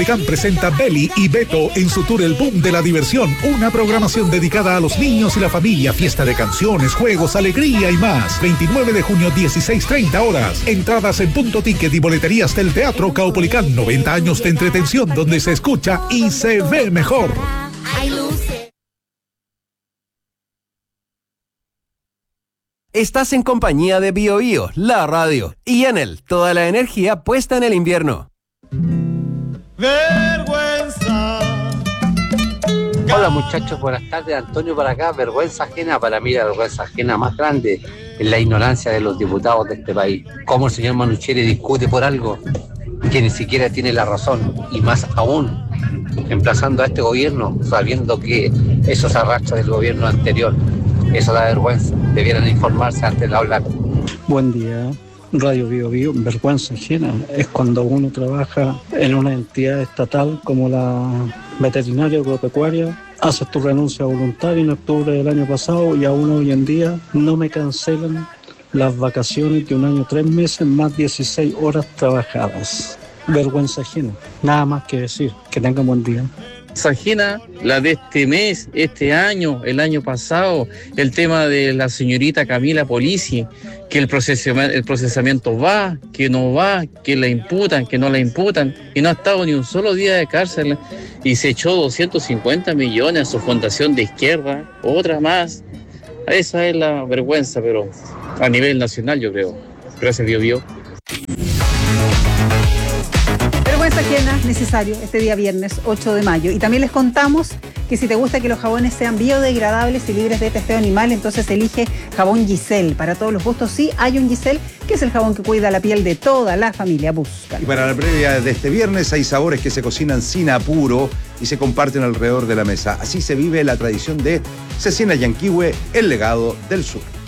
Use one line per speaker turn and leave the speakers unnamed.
Can presenta Beli y Beto en su tour El Boom de la Diversión, una programación dedicada a los niños y la familia, fiesta de canciones, juegos, alegría y más. 29 de junio, 16:30 horas. Entradas en Punto Ticket y boleterías del Teatro Caupolicán. 90 años de entretención donde se escucha y se ve mejor.
Estás en compañía de BioBio, la radio, y Enel, toda la energía puesta en el invierno.
Vergüenza.
Hola muchachos, buenas tardes. Antonio para acá. Vergüenza ajena, para mí la vergüenza ajena más grande es la ignorancia de los diputados de este país. Cómo el señor Manucheri discute por algo que ni siquiera tiene la razón, y más aún emplazando a este gobierno sabiendo que eso se arrastra del gobierno anterior. Eso da vergüenza. Debieran informarse antes de hablar.
Buen día. Radio BioBio, vergüenza ajena es cuando uno trabaja en una entidad estatal como la veterinaria agropecuaria, haces tu renuncia voluntaria en octubre del año pasado y aún hoy en día no me cancelan las vacaciones de un año 3 meses más 16 horas trabajadas. Vergüenza ajena, nada más que decir. Que tengan buen día.
Ajena, la de este mes, este año, el año pasado, el tema de la señorita Camila Polisi, que el procesamiento va, que no va, que la imputan, que no la imputan, y no ha estado ni un solo día de cárcel, y se echó 250 millones a su fundación de izquierda, otra más. Esa es la vergüenza, pero a nivel nacional yo creo. Gracias, BioBio.
Vergüenza ajena, necesario, este día viernes 8 de mayo. Y también les contamos que si te gusta que los jabones sean biodegradables y libres de testeo animal, entonces elige jabón Giselle. Para todos los gustos, sí, hay un Giselle, que es el jabón que cuida la piel de toda la familia. Búscalo.
Y para la previa de este viernes hay sabores que se cocinan sin apuro y se comparten alrededor de la mesa. Así se vive la tradición de Cecina Yanquihue, el legado del sur.